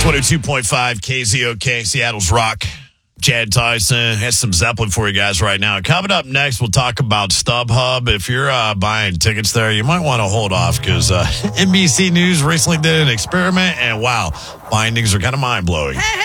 102.5 KZOK, Seattle's Rock. Chad Tyson has some Zeppelin for you guys right now. Coming up next, we'll talk about StubHub. If you're buying tickets there, you might want to hold off because NBC News recently did an experiment, and wow, findings are kind of mind-blowing. Hey,